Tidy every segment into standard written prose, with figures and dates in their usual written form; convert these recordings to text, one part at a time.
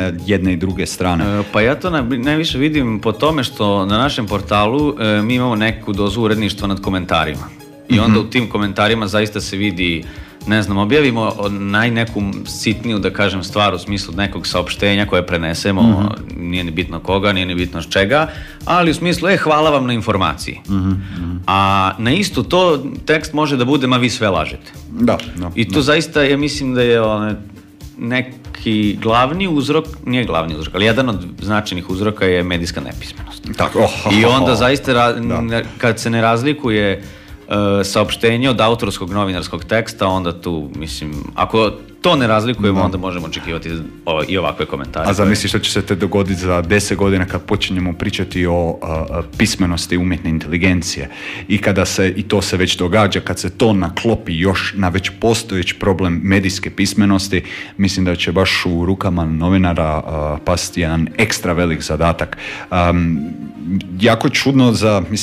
na jedne i druge strane. Pa ja to najviše vidim po tome što na našem portalu mi imamo neku dozu uredništva nad komentarima. I onda u tim komentarima zaista se vidi, ne znam, objavimo neku sitniju, da kažem, stvar u smislu nekog saopštenja koje prenesemo, nije ni bitno koga, nije ni bitno s čega, ali u smislu, hvala vam na informaciji. A na isto to tekst može da bude, ma vi sve lažete. Da. I to zaista, ja mislim da je neki glavni uzrok, nije glavni uzrok, ali jedan od značajnih uzroka je medijska nepismenost. Tako. I onda zaista, kad se ne razlikuje saopštenje od autorskog novinarskog teksta, onda tu, mislim, ako to ne razlikujemo, onda možemo očekivati i ovakve komentare. A zamisli što će se te dogoditi za 10 godina kad počinjemo pričati o pismenosti umjetne inteligencije i kada se, i to se već događa, kad se to naklopi još na već postojeći problem medijske pismenosti, mislim da će baš u rukama novinara pasti jedan ekstra velik zadatak. Jako čudno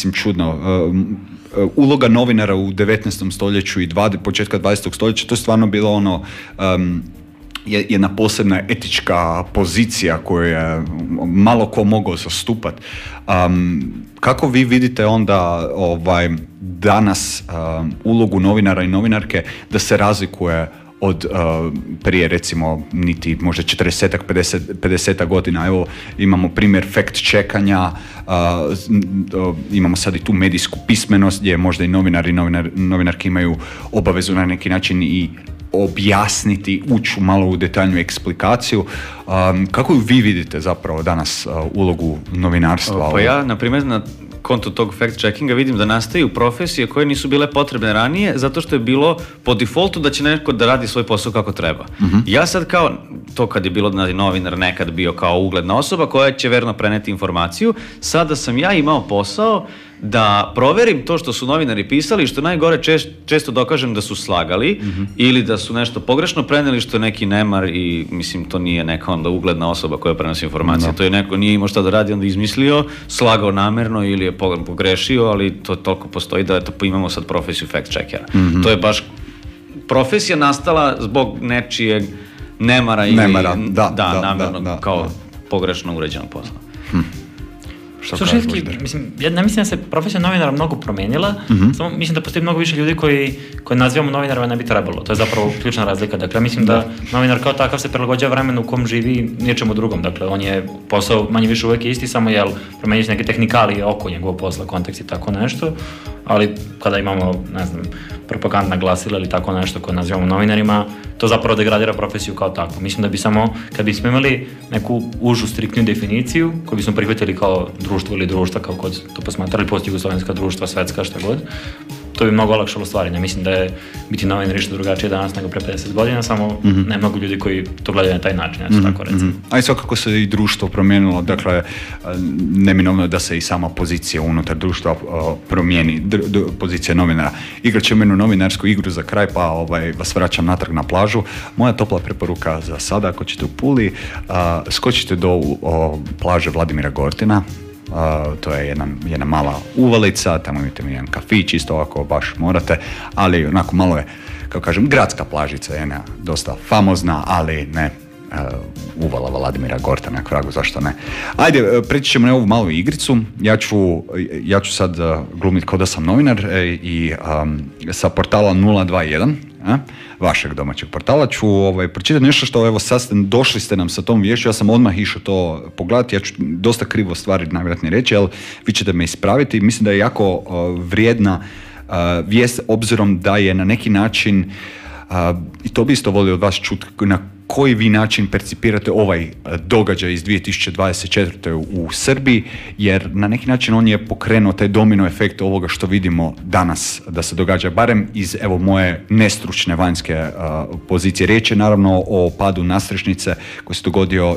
uloga novinara u 19. stoljeću i početka 20. stoljeća, to je stvarno bilo jedna posebna etička pozicija koju je malo ko mogao zastupati. Kako vi vidite onda danas ulogu novinara i novinarke da se razlikuje od prije recimo niti možda 40-ak, 50 godina. Evo imamo primjer fact-checkanja, imamo sad i tu medijsku pismenost gdje možda i novinari i novinarke imaju obavezu na neki način i objasniti, ući malo u detaljnu eksplikaciju. Kako vi vidite zapravo danas ulogu novinarstva? Pa ja, na primjer, na kontu tog fact-checkinga vidim da nastaju profesije koje nisu bile potrebne ranije zato što je bilo po defaultu da će neko da radi svoj posao kako treba. Ja sad kao, to kad je bilo novinar nekad bio kao ugledna osoba koja će verno preneti informaciju, sada sam ja imao posao da proverim to što su novinari pisali i što najgore često dokažem da su slagali ili da su nešto pogrešno preneli što je neki nemar i mislim to nije neka onda ugledna osoba koja prenosi informacije. To je neko nije imao šta da radi, onda izmislio, slagao namerno ili je pogrešio, ali to toliko postoji da imamo sad profesiju fact-checkera. To je baš profesija nastala zbog nečijeg nemara ili namerno kao pogrešno uređeno posao. Suštinski, ja ne mislim da se profesija novinara mnogo promenila, samo mislim da postoji mnogo više ljudi koji nazivamo novinarima ne bi trebalo. To je zapravo ključna razlika. Dakle, mislim da novinar kao takav se prilagođava vremenu u kom živi ničemu drugom. Dakle, on je posao manje više uvek isti, samo promenješ neke tehnikalije oko njegovog posla, kontekst i tako nešto, ali kada imamo, ne znam, propagandna glasila ili tako nešto koje nazivamo novinarima, to zapravo degradira profesiju kao takvu. Mislim da bi samo, kad bismo imali neku užu, striktnu definiciju, koju bismo prihvatili kao društvo ili društva, kao kod to posmatrali postjugoslovenska društva, svetska, šta god, to bi mnogo olakšalo stvari. Ne mislim da je biti novinar nešto drugačije danas nego pre 50 godina, samo ne mnogo ljudi koji to gledaju na taj način, ja ću tako recimo. A i svakako se i društvo promijenilo, dakle, neminovno je da se i sama pozicija unutar društva promijeni, pozicija novinara. Igrat ćemo jednu novinarsku igru za kraj, pa vas vraćam natrag na plažu. Moja topla preporuka za sada, ako ćete u Puli, skočite do plaže Vladimira Gortina. To je jedna mala uvalica, tamo imate jedan kafić, isto ako baš morate, ali onako malo je, kako kažem, gradska plažica, jedna dosta famozna, ali ne uvala Vladimira Gortana, k vragu, zašto ne. Ajde, preći ćemo na ovu malu igricu. Ja ću sad glumiti kao da sam novinar i sa portala 021, vašeg domaćeg portala ću pročitati nešto što, evo sad došli ste nam sa tom viješću, ja sam odmah išao to pogledati, ja ću dosta krivo stvari najvjerojatnije reći, ali vi ćete me ispraviti. Mislim da je jako vrijedna vijest, obzirom da je na neki način, i to bi isto volio od vas čuti, na koji vi način percipirate ovaj događaj iz 2024. u Srbiji, jer na neki način on je pokrenuo taj domino efekt ovoga što vidimo danas da se događa, barem iz moje nestručne vanjske pozicije. Riječ je naravno o padu nadstrešnice koji se dogodio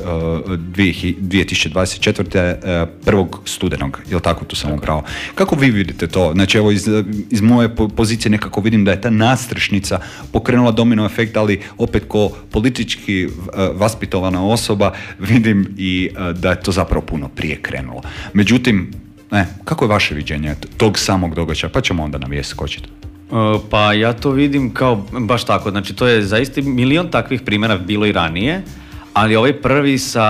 2024. 1. studenog, je li tako, tu sam upravo. Kako vi vidite to? Znači, evo iz moje pozicije nekako vidim da je ta nadstrešnica pokrenula domino efekt, ali opet ko politički vaspitovana osoba vidim i da je to zapravo puno prije krenulo. Međutim, kako je vaše viđenje tog samog događaja? Pa ćemo onda na vijest skočiti. Pa ja to vidim kao baš tako. Znači, to je zaista milion takvih primjera bilo i ranije, ali ovaj prvi sa